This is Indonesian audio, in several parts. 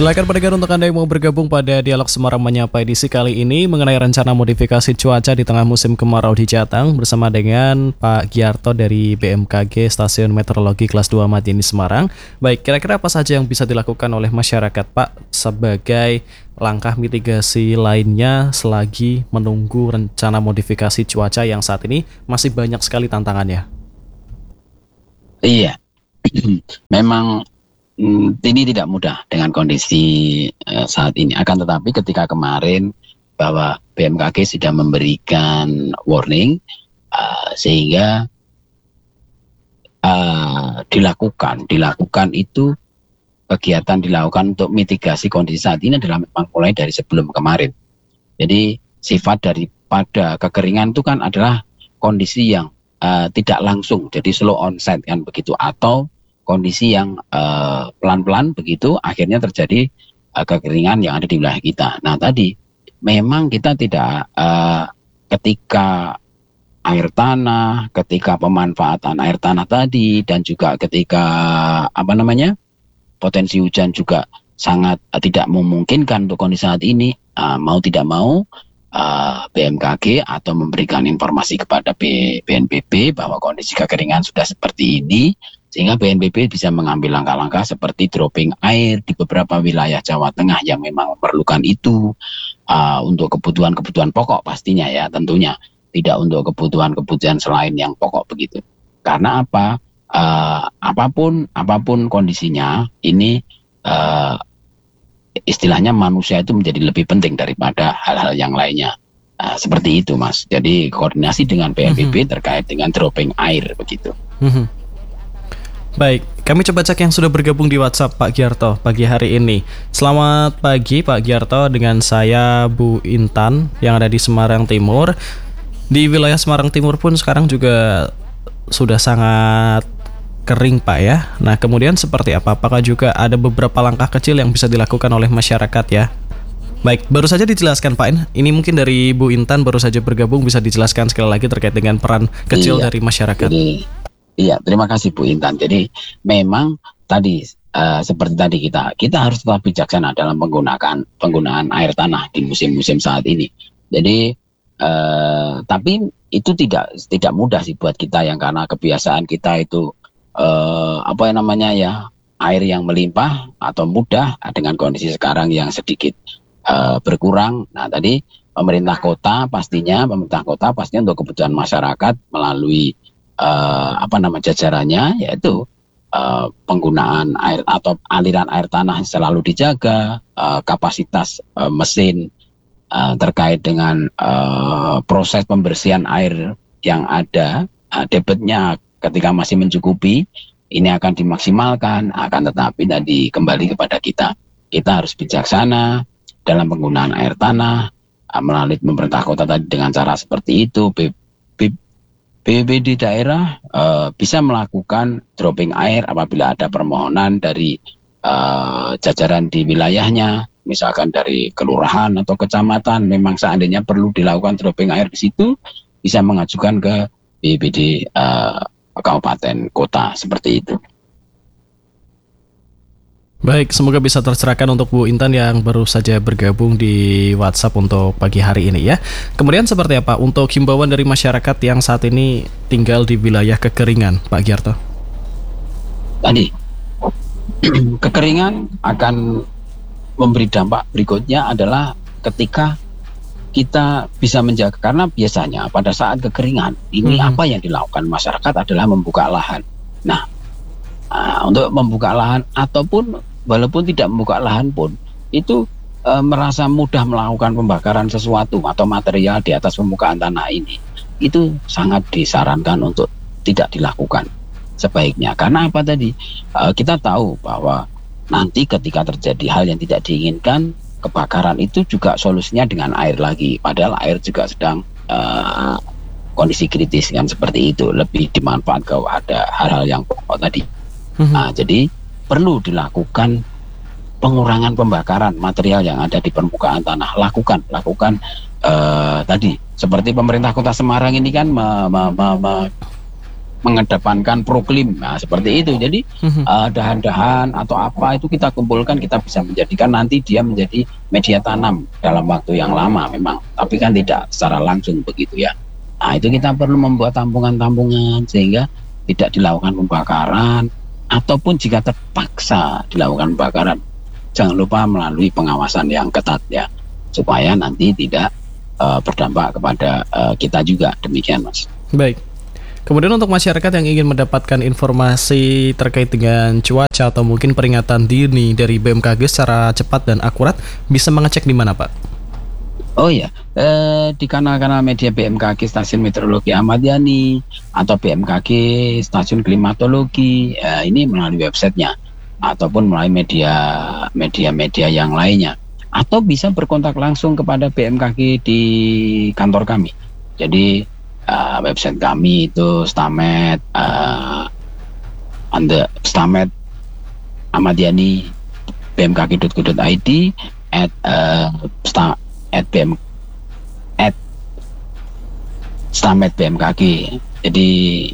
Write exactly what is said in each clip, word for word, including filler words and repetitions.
Silakan pendengar untuk Anda yang mau bergabung pada Dialog Semarang Menyapa edisi kali ini mengenai rencana modifikasi cuaca di tengah musim kemarau di Jateng bersama dengan Pak Giarto dari B M K G Stasiun Meteorologi Kelas dua Madiun Semarang. Baik, kira-kira apa saja yang bisa dilakukan oleh masyarakat Pak sebagai langkah mitigasi lainnya selagi menunggu rencana modifikasi cuaca yang saat ini masih banyak sekali tantangannya? Iya, memang Hmm, ini tidak mudah dengan kondisi uh, saat ini. Akan tetapi ketika kemarin bahwa B M K G sudah memberikan warning uh, sehingga uh, dilakukan, dilakukan itu kegiatan dilakukan untuk mitigasi kondisi saat ini adalah memang mulai dari sebelum kemarin. Jadi sifat daripada kekeringan itu kan adalah kondisi yang uh, tidak langsung, jadi slow onset kan begitu, atau kondisi yang uh, pelan-pelan begitu akhirnya terjadi uh, kekeringan yang ada di wilayah kita. Nah tadi memang kita tidak uh, ketika air tanah, ketika pemanfaatan air tanah tadi dan juga ketika apa namanya potensi hujan juga sangat uh, tidak memungkinkan untuk kondisi saat ini, uh, mau tidak mau uh, B M K G atau memberikan informasi kepada B N P B bahwa kondisi kekeringan sudah seperti ini, sehingga B N P B bisa mengambil langkah-langkah seperti dropping air di beberapa wilayah Jawa Tengah yang memang memerlukan itu uh, untuk kebutuhan-kebutuhan pokok pastinya ya, tentunya tidak untuk kebutuhan-kebutuhan selain yang pokok begitu. Karena apa? Uh, apapun apapun kondisinya ini uh, istilahnya manusia itu menjadi lebih penting daripada hal-hal yang lainnya. Uh, seperti itu Mas. Jadi koordinasi dengan B N P B mm-hmm. terkait dengan dropping air begitu. Mm-hmm. Baik, kami coba cek yang sudah bergabung di WhatsApp Pak Giarto pagi hari ini. Selamat pagi Pak Giarto, dengan saya Bu Intan yang ada di Semarang Timur. Di wilayah Semarang Timur pun sekarang juga sudah sangat kering Pak ya. Nah kemudian seperti apa? Apakah juga ada beberapa langkah kecil yang bisa dilakukan oleh masyarakat ya? Baik, baru saja dijelaskan Pak. Ini mungkin dari Bu Intan baru saja bergabung, bisa dijelaskan sekali lagi terkait dengan peran kecil iya, dari masyarakat. Jadi... Iya, terima kasih Bu Intan. Jadi memang tadi uh, seperti tadi kita kita harus tetap bijaksana dalam menggunakan penggunaan air tanah di musim-musim saat ini. Jadi uh, tapi itu tidak tidak mudah sih buat kita yang karena kebiasaan kita itu uh, apa yang namanya ya air yang melimpah atau mudah dengan kondisi sekarang yang sedikit uh, berkurang. Nah tadi pemerintah kota pastinya pemerintah kota pastinya untuk kebutuhan masyarakat melalui Uh, apa nama jajarannya yaitu uh, penggunaan air atau aliran air tanah selalu dijaga, uh, kapasitas uh, mesin uh, terkait dengan uh, proses pembersihan air yang ada, uh, debitnya ketika masih mencukupi ini akan dimaksimalkan. Akan tetapi tadi kembali kepada kita kita harus bijaksana dalam penggunaan air tanah uh, melalui pemerintah kota tadi dengan cara seperti itu. B B P B D daerah uh, bisa melakukan dropping air apabila ada permohonan dari uh, jajaran di wilayahnya, misalkan dari kelurahan atau kecamatan, memang seandainya perlu dilakukan dropping air di situ, bisa mengajukan ke B P B D uh, kabupaten kota seperti itu. Baik, semoga bisa tercerahkan untuk Bu Intan yang baru saja bergabung di WhatsApp untuk pagi hari ini ya. Kemudian seperti apa untuk himbauan dari masyarakat yang saat ini tinggal di wilayah kekeringan, Pak Giarto? Tadi, kekeringan akan memberi dampak berikutnya adalah ketika kita bisa menjaga, karena biasanya pada saat kekeringan ini hmm. apa yang dilakukan masyarakat adalah membuka lahan. Nah, uh, untuk membuka lahan ataupun walaupun tidak membuka lahan pun itu e, merasa mudah melakukan pembakaran sesuatu atau material di atas permukaan tanah ini, itu sangat disarankan untuk tidak dilakukan sebaiknya. Karena apa tadi e, kita tahu bahwa nanti ketika terjadi hal yang tidak diinginkan, kebakaran itu juga solusinya dengan air lagi, padahal air juga sedang e, kondisi kritis kan seperti itu, lebih dimanfaatkan kalau ada hal-hal yang pokok tadi. Mm-hmm. Nah, jadi perlu dilakukan pengurangan pembakaran material yang ada di permukaan tanah. Lakukan, lakukan uh, tadi seperti pemerintah Kota Semarang ini kan me, me, me, me, mengedepankan proklim, nah seperti itu. Jadi uh, dahan-dahan atau apa itu kita kumpulkan, kita bisa menjadikan nanti dia menjadi media tanam dalam waktu yang lama memang, tapi kan tidak secara langsung begitu ya. Nah itu kita perlu membuat tampungan-tampungan sehingga tidak dilakukan pembakaran, ataupun jika terpaksa dilakukan pembakaran, jangan lupa melalui pengawasan yang ketat ya, supaya nanti tidak uh, berdampak kepada uh, kita juga, demikian Mas. Baik. Kemudian untuk masyarakat yang ingin mendapatkan informasi terkait dengan cuaca atau mungkin peringatan dini dari B M K G secara cepat dan akurat, bisa mengecek di mana Pak? Oh iya, eh, di kanal-kanal media B M K G Stasiun Meteorologi Ahmad Yani atau B M K G Stasiun Klimatologi, eh, ini melalui websitenya ataupun melalui media media-media yang lainnya, atau bisa berkontak langsung kepada B M K G di kantor kami. Jadi Uh, website kami itu Stamed uh, under Stamed Ahmad Yani B M K G dot co dot I D at uh, sta, at bm at Stamed B M K G. Jadi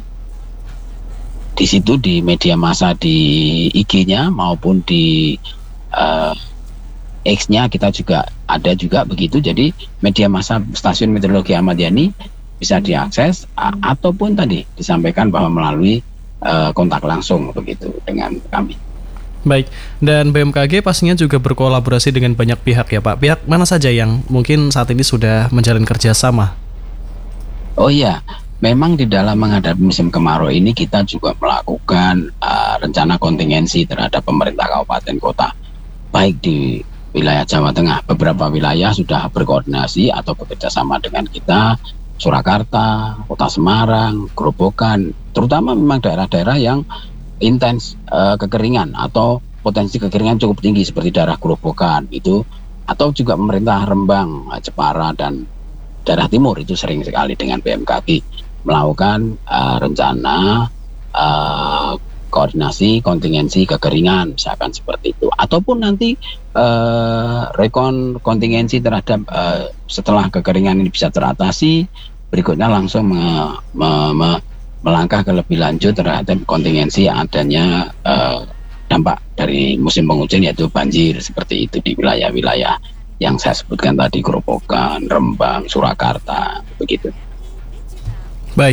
di situ di media massa di I G-nya maupun di uh, X-nya kita juga ada juga begitu. Jadi media massa Stasiun Meteorologi Ahmad Yani bisa diakses, a- ataupun tadi disampaikan bahwa melalui uh, kontak langsung begitu dengan kami. Baik, dan B M K G pastinya juga berkolaborasi dengan banyak pihak ya Pak. Pihak mana saja yang mungkin saat ini sudah menjalin kerjasama? Oh iya, memang di dalam menghadapi musim kemarau ini kita juga melakukan uh, rencana kontingensi terhadap pemerintah kabupaten kota, baik di wilayah Jawa Tengah. Beberapa wilayah sudah berkoordinasi atau bekerjasama dengan kita, Surakarta, Kota Semarang, Grobogan, terutama memang daerah-daerah yang intens uh, kekeringan atau potensi kekeringan cukup tinggi seperti daerah Grobogan itu, atau juga pemerintah Rembang, Jepara dan daerah timur itu sering sekali dengan B M K G melakukan uh, rencana uh, koordinasi kontingensi kekeringan misalkan seperti itu, ataupun nanti uh, rekon kontingensi terhadap uh, setelah kekeringan ini bisa teratasi, berikutnya langsung me, me, me, melangkah ke lebih lanjut terhadap kontingensi adanya uh, dampak dari musim penghujan yaitu banjir seperti itu di wilayah-wilayah yang saya sebutkan tadi, Grobogan, Rembang, Surakarta begitu. Baik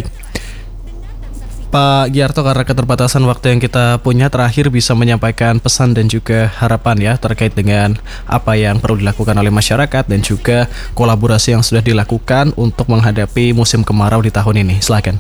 Pak Giarto, karena keterbatasan waktu yang kita punya, terakhir bisa menyampaikan pesan dan juga harapan ya terkait dengan apa yang perlu dilakukan oleh masyarakat dan juga kolaborasi yang sudah dilakukan untuk menghadapi musim kemarau di tahun ini. Silakan.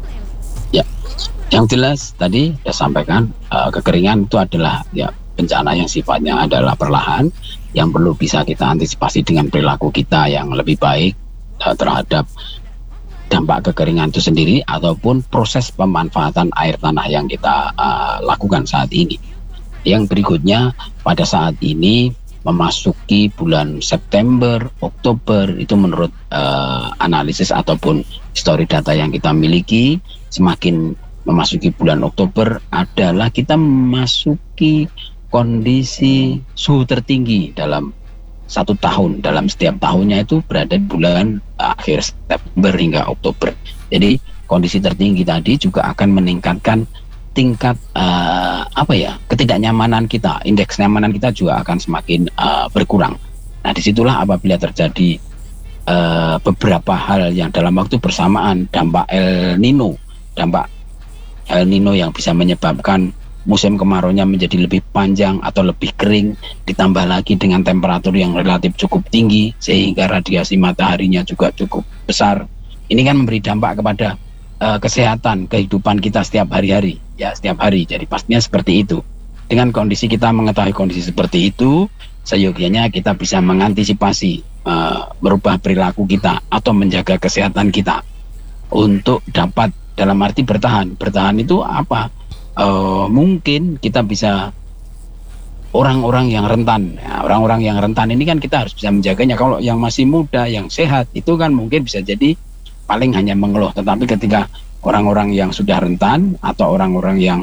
Ya, yang jelas tadi saya sampaikan uh, kekeringan itu adalah ya bencana yang sifatnya adalah perlahan, yang perlu bisa kita antisipasi dengan perilaku kita yang lebih baik uh, terhadap dampak kekeringan itu sendiri ataupun proses pemanfaatan air tanah yang kita uh, lakukan saat ini. Yang berikutnya, pada saat ini memasuki bulan September, Oktober, itu menurut uh, analisis ataupun histori data yang kita miliki, semakin memasuki bulan Oktober adalah kita memasuki kondisi suhu tertinggi dalam satu tahun, dalam setiap tahunnya itu berada di bulan akhir September hingga Oktober. Jadi kondisi tertinggi tadi juga akan meningkatkan tingkat uh, apa ya ketidaknyamanan kita, indeks nyamanan kita juga akan semakin uh, berkurang. Nah disitulah apabila terjadi uh, beberapa hal yang dalam waktu bersamaan, dampak El Nino, dampak El Nino yang bisa menyebabkan musim kemaraunya menjadi lebih panjang atau lebih kering, ditambah lagi dengan temperatur yang relatif cukup tinggi sehingga radiasi mataharinya juga cukup besar. Ini kan memberi dampak kepada uh, kesehatan kehidupan kita setiap hari-hari, ya setiap hari. Jadi pastinya seperti itu. Dengan kondisi kita mengetahui kondisi seperti itu, seyogianya kita bisa mengantisipasi uh, merubah perilaku kita atau menjaga kesehatan kita untuk dapat dalam arti bertahan. Bertahan itu apa? Uh, mungkin kita bisa orang-orang yang rentan, ya, orang-orang yang rentan ini kan kita harus bisa menjaganya. Kalau yang masih muda, yang sehat itu kan mungkin bisa jadi paling hanya mengeluh. Tetapi ketika orang-orang yang sudah rentan atau orang-orang yang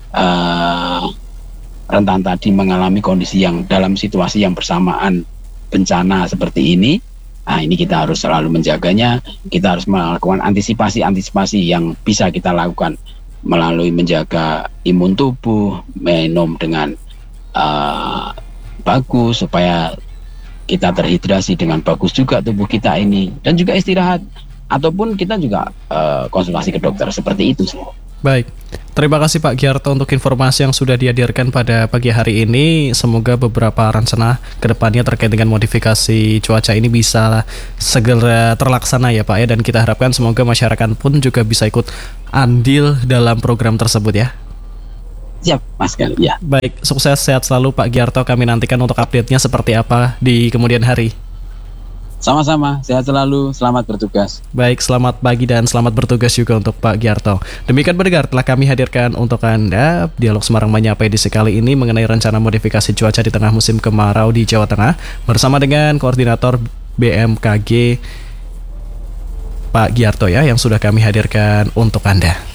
uh, rentan tadi mengalami kondisi yang dalam situasi yang bersamaan bencana seperti ini, nah ini kita harus selalu menjaganya. Kita harus melakukan antisipasi-antisipasi yang bisa kita lakukan melalui menjaga imun tubuh, minum dengan uh, bagus supaya kita terhidrasi dengan bagus juga tubuh kita ini, dan juga istirahat, ataupun kita juga uh, konsultasi ke dokter, seperti itu sih. Baik, terima kasih Pak Giarto untuk informasi yang sudah dihadirkan pada pagi hari ini. Semoga beberapa rencana kedepannya terkait dengan modifikasi cuaca ini bisa segera terlaksana ya Pak ya. Dan kita harapkan semoga masyarakat pun juga bisa ikut andil dalam program tersebut ya. Siap Mas Gal, ya. Baik, sukses, sehat selalu Pak Giarto. Kami nantikan untuk update-nya seperti apa di kemudian hari. Sama-sama, sehat selalu, selamat bertugas. Baik, selamat pagi dan selamat bertugas juga untuk Pak Giarto. Demikian pendengar, telah kami hadirkan untuk Anda Dialog Semarang Menyapa edisi kali ini mengenai rencana modifikasi cuaca di tengah musim kemarau di Jawa Tengah bersama dengan Koordinator B M K G Pak Giarto ya, yang sudah kami hadirkan untuk Anda.